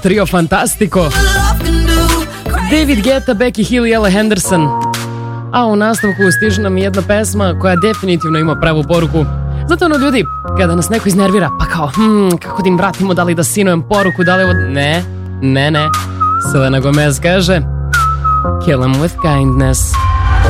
Trio Fantastico, David Guetta, Becky Hill i Ella Henderson. A u nastavku stiže nam jedna pesma koja definitivno ima pravu poruku. Zato ono ljudi, kada nas neko iznervira, pa kao, kako da im vratimo, da li da sinujem poruku, da li ovo... Ne. Selena Gomez kaže, kill 'em with kindness.